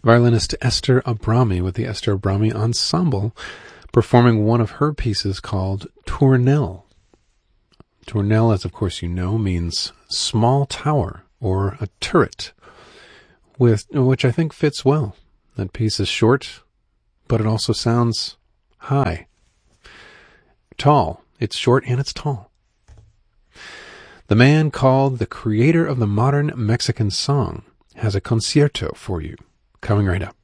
Violinist Esther Abrami with the Esther Abrami Ensemble performing one of her pieces called Tournelle. Tournelle, as of course you know, means small tower or a turret, which I think fits well. That piece is short, but it also sounds high. Tall. It's short and it's tall. The man called the creator of the modern Mexican song has a concierto for you, coming right up.